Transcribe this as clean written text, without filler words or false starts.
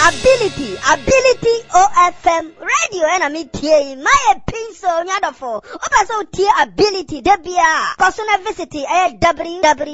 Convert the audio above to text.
ability OFM radio and me tie my pinso nyadofo oba so tie ability debia cause na visit www